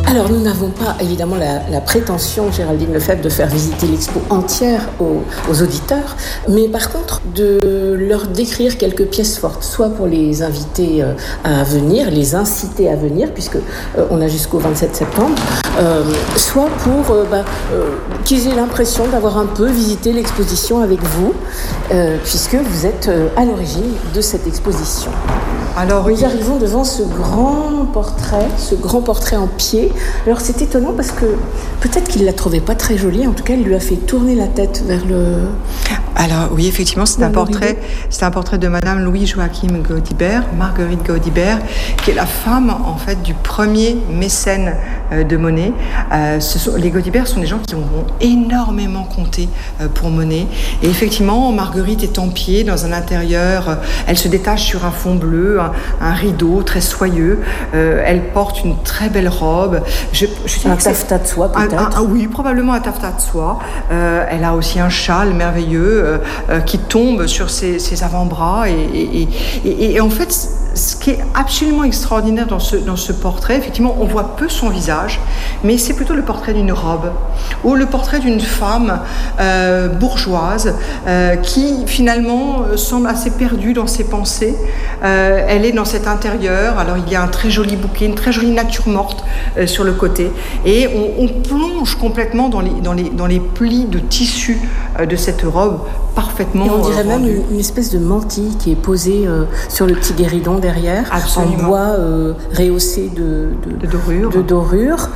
Alors, nous n'avons pas évidemment la prétention, Géraldine Lefebvre, de faire visiter l'expo entière aux auditeurs, mais par contre de leur décrire quelques pièces fortes, soit pour les inviter à venir, les inciter à venir, puisque on a jusqu'au 27 septembre, soit pour qu'ils aient l'impression d'avoir un peu visité l'exposition avec vous, puisque vous êtes à l'origine de cette exposition. Alors, nous arrivons devant ce grand portrait en pied. Alors c'est étonnant parce que peut-être qu'il ne la trouvait pas très jolie, en tout cas il lui a fait tourner la tête vers le... Alors oui, effectivement, c'est un portrait de Madame Louis-Joachim Gaudibert, Marguerite Gaudibert, qui est la femme en fait du premier mécène de Monet. Les Gaudibert sont des gens qui ont énormément compté pour Monet. Et effectivement, Marguerite est en pied dans un intérieur, elle se détache sur un fond bleu, un rideau très soyeux. Elle porte une très belle robe. Un taffetas de soie peut-être. Oui, probablement un taffetas de soie. Elle a aussi un châle merveilleux qui tombe sur ses avant-bras. Et en fait, ce qui est absolument extraordinaire dans ce portrait, effectivement, on voit peu son visage, mais c'est plutôt le portrait d'une robe ou le portrait d'une femme bourgeoise qui finalement semble assez perdue dans ses pensées. Elle est dans cet intérieur. Alors il y a un très joli bouquet, une très jolie nature morte sur le côté, et on plonge complètement dans les plis de tissu de cette robe parfaitement. Et on dirait même une espèce de mantille qui est posée sur le petit guéridon derrière. Absolument. En bois rehaussé de dorure.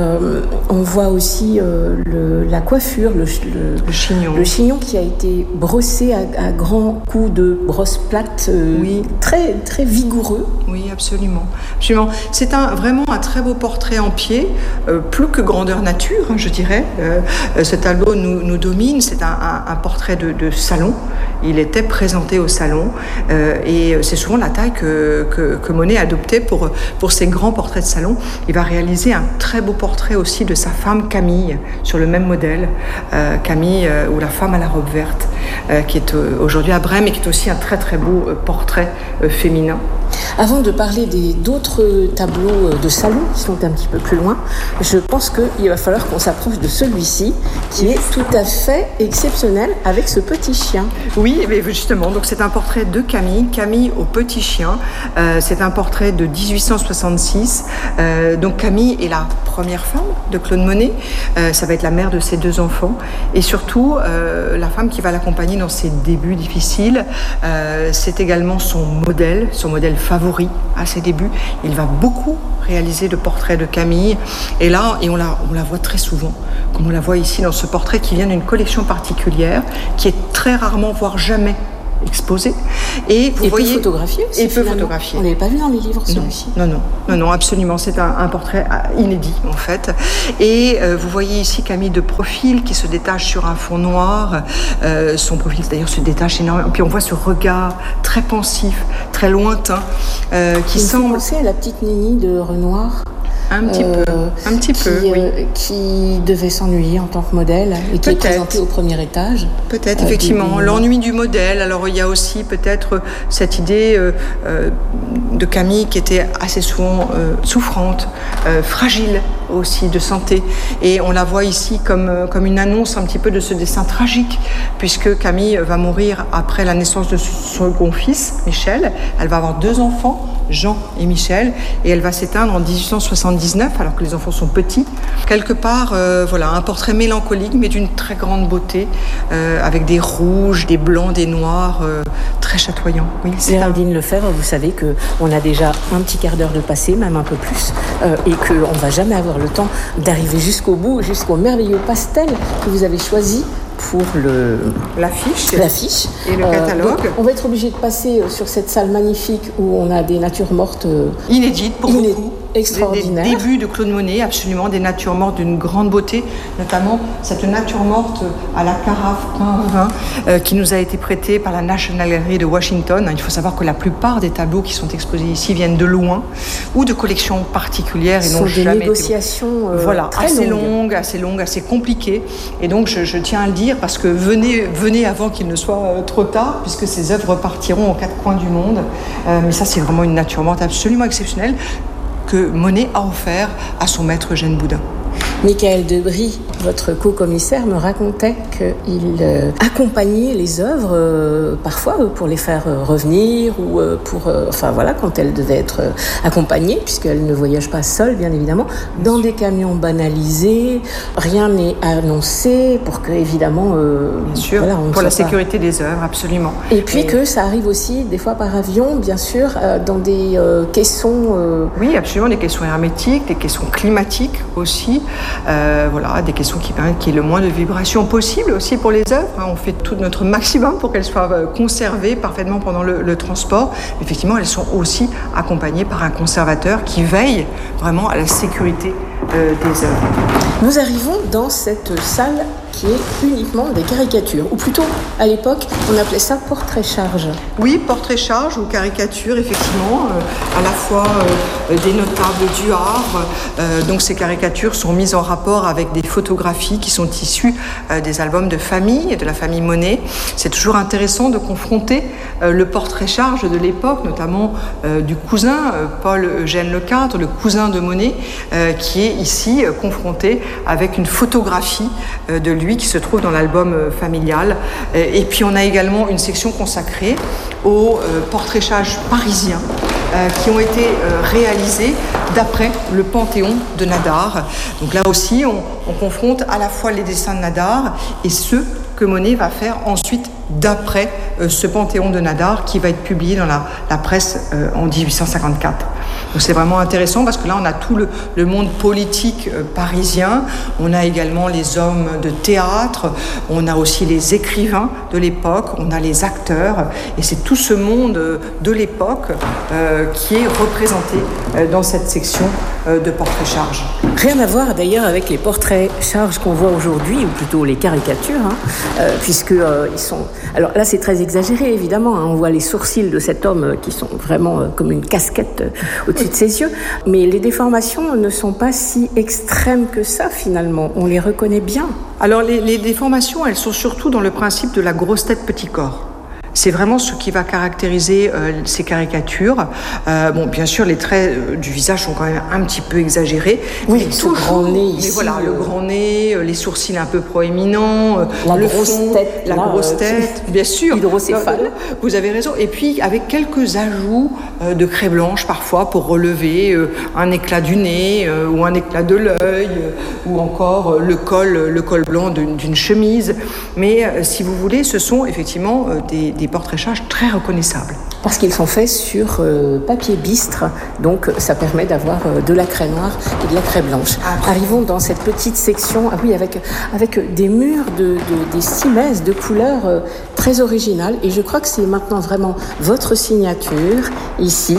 On voit aussi la coiffure, le chignon. Le chignon qui a été brossé à grands coups de brosse plate, oui. Très, très vigoureux. Oui, absolument. C'est vraiment un très beau portrait en pied, plus que grandeur nature, je dirais. Ce tableau nous domine, c'est un portrait de salon. Il était présenté au salon et c'est souvent la taille que Monet adoptait pour ses grands portraits de salon. Il va réaliser un très beau portrait aussi de sa femme Camille sur le même modèle, Camille ou la femme à la robe verte, qui est aujourd'hui à Brême et qui est aussi un très très beau portrait féminin. Avant de parler d'autres tableaux de salon qui sont un petit peu plus loin, je pense qu'il va falloir qu'on s'approche de celui-ci qui est tout à fait exceptionnel avec ce petit chien. Oui, mais justement, donc c'est un portrait de Camille au petit chien. C'est un portrait de 1866. Donc Camille est la première femme de Claude Monet. Ça va être la mère de ses 2 enfants et surtout la femme qui va l'accompagner dans ses débuts difficiles. C'est également son modèle favori à ses débuts. Il va beaucoup réaliser de portraits de Camille et on la voit très souvent, comme on la voit ici dans ce portrait qui vient d'une collection particulière qui est très rarement, voire jamais exposé. Et vous voyez, peu photographié aussi. On n'avait pas vu dans les livres celui-ci. Non, absolument. C'est un portrait inédit en fait. Et vous voyez ici Camille de profil qui se détache sur un fond noir. Son profil d'ailleurs se détache énormément. Puis on voit ce regard très pensif, très lointain, qui semble penser à la petite Nini de Renoir. Un petit peu, oui. Qui devait s'ennuyer en tant que modèle et qui est présenté au premier étage. Peut-être, effectivement. L'ennui du modèle. Alors, il y a aussi peut-être cette idée de Camille qui était assez souvent souffrante, fragile aussi de santé. Et on la voit ici comme une annonce un petit peu de ce destin tragique, puisque Camille va mourir après la naissance de son second fils, Michel. Elle va avoir 2 enfants, Jean et Michel, et elle va s'éteindre en 1879, alors que les enfants sont petits. Quelque part, un portrait mélancolique, mais d'une très grande beauté, avec des rouges, des blancs, des noirs, très chatoyants. Oui, Géraldine Lefebvre, vous savez qu'on a déjà un petit quart d'heure de passé, même un peu plus, et qu'on ne va jamais avoir le temps d'arriver jusqu'au bout, jusqu'au merveilleux pastel que vous avez choisi pour l'affiche et le catalogue. On va être obligé de passer sur cette salle magnifique où on a des natures mortes inédites pour beaucoup. Extraordinaire. Des débuts de Claude Monet, absolument, des natures mortes d'une grande beauté, notamment cette nature morte à la carafe pain vin qui nous a été prêtée par la National Gallery de Washington. Il faut savoir que la plupart des tableaux qui sont exposés ici viennent de loin ou de collections particulières et n'ont jamais été... Ce sont des négociations assez longues, assez compliquées. Et donc, je tiens à le dire parce que venez avant qu'il ne soit trop tard, puisque ces œuvres partiront aux 4 coins du monde. Mais ça, c'est vraiment une nature morte absolument exceptionnelle. que Monet a offert à son maître Eugène Boudin. Michael Debry, votre co-commissaire, me racontait qu'il accompagnait les œuvres parfois pour les faire revenir ou quand elles devaient être accompagnées, puisqu'elles ne voyagent pas seules, bien évidemment, dans des camions banalisés. Rien n'est annoncé pour que, évidemment... bien sûr, pour la sécurité des œuvres, absolument. Et puis que ça arrive aussi, des fois par avion, bien sûr, dans des caissons... Oui, absolument, des caissons hermétiques, des caissons climatiques aussi. Des caissons qui permettent qu'il y ait le moins de vibrations possible aussi pour les œuvres. On fait tout notre maximum pour qu'elles soient conservées parfaitement pendant le transport. Effectivement, elles sont aussi accompagnées par un conservateur qui veille vraiment à la sécurité des œuvres. Nous arrivons dans cette salle qui est uniquement des caricatures, ou plutôt, à l'époque, on appelait ça portrait-charge. Oui, portrait-charge ou caricature, effectivement, à la fois des notables du Havre. Donc ces caricatures sont mises en rapport avec des photographies qui sont issues des albums de famille, de la famille Monet. C'est toujours intéressant de confronter le portrait-charge de l'époque, notamment du cousin, Paul-Eugène Lecadre, le cousin de Monet, qui est ici confronté avec une photographie de lui qui se trouve dans l'album familial. Et puis on a également une section consacrée aux portrait-charges parisiens qui ont été réalisés d'après le Panthéon de Nadar. Donc là aussi, on confronte à la fois les dessins de Nadar et ceux que Monet va faire ensuite d'après ce Panthéon de Nadar qui va être publié dans la presse en 1854. Donc c'est vraiment intéressant parce que là on a tout le monde politique parisien, on a également les hommes de théâtre, on a aussi les écrivains de l'époque, on a les acteurs, et c'est tout ce monde de l'époque qui est représenté dans cette section de portrait-charge. Rien à voir d'ailleurs avec les portraits-charges qu'on voit aujourd'hui, ou plutôt les caricatures, puisque ils sont... Alors là c'est très exagéré évidemment, on voit les sourcils de cet homme qui sont vraiment comme une casquette au-dessus de ses yeux, mais les déformations ne sont pas si extrêmes que ça finalement, on les reconnaît bien. Alors les déformations, elles sont surtout dans le principe de la grosse tête petit corps. C'est vraiment ce qui va caractériser ces caricatures. Bien sûr, les traits du visage sont quand même un petit peu exagérés. Oui, ce grand nez ici. Mais voilà, le grand nez, les sourcils un peu proéminents, la grosse tête, bien sûr. Hydrocéphale. Vous avez raison. Et puis, avec quelques ajouts de craie blanche parfois pour relever un éclat du nez ou un éclat de l'œil ou encore le col blanc d'une chemise. Mais si vous voulez, ce sont effectivement des portraits-charges très reconnaissables. Parce qu'ils sont faits sur papier bistre, donc ça permet d'avoir de la craie noire et de la craie blanche. Arrivons dans cette petite section, avec des murs des cimaises de couleurs très originales, et je crois que c'est maintenant vraiment votre signature ici.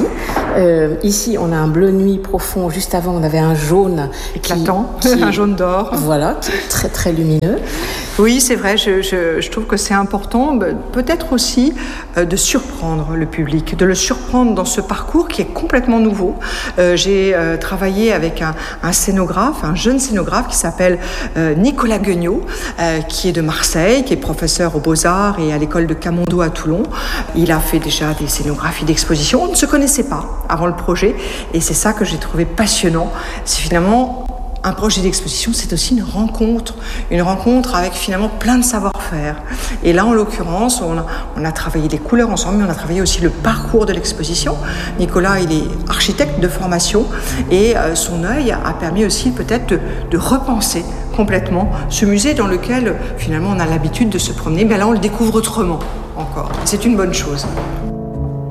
Ici, on a un bleu nuit profond. Juste avant, on avait un jaune éclatant, un jaune d'or. Voilà, qui est très très lumineux. Oui, c'est vrai. Je trouve que c'est important, peut-être aussi, de surprendre le public, de le surprendre dans ce parcours qui est complètement nouveau. J'ai travaillé avec un scénographe, un jeune scénographe qui s'appelle Nicolas Guignot, qui est de Marseille, qui est professeur aux Beaux-Arts et à l'école de Camondo à Toulon. Il a fait déjà des scénographies d'exposition. On ne se connaissait pas avant le projet, et c'est ça que j'ai trouvé passionnant. C'est finalement un projet d'exposition, c'est aussi une rencontre avec finalement plein de savoir-faire. Et là, en l'occurrence, on a travaillé les couleurs ensemble, mais on a travaillé aussi le parcours de l'exposition. Nicolas, il est architecte de formation, et son œil a permis aussi peut-être de repenser complètement ce musée dans lequel finalement on a l'habitude de se promener, mais là on le découvre autrement encore. C'est une bonne chose.